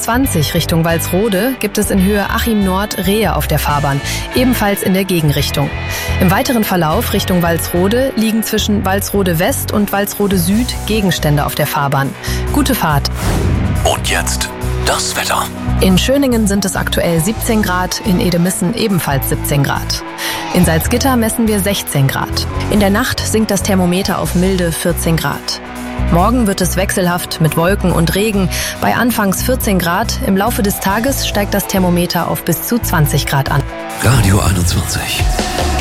A20 Richtung Walsrode gibt es in Höhe Achim Nord Rehe auf der Fahrbahn, ebenfalls in der Gegenrichtung. Im weiteren Verlauf Richtung Walsrode liegen zwischen Walsrode West und Walsrode Süd Gegenstände auf der Fahrbahn. Gute Fahrt. Und jetzt das Wetter. In Schöningen sind es aktuell 17 Grad, in Edemissen ebenfalls 17 Grad. In Salzgitter messen wir 16 Grad. In der Nacht sinkt das Thermometer auf milde 14 Grad. Morgen wird es wechselhaft mit Wolken und Regen bei anfangs 14 Grad. Im Laufe des Tages steigt das Thermometer auf bis zu 20 Grad an. Radio 21.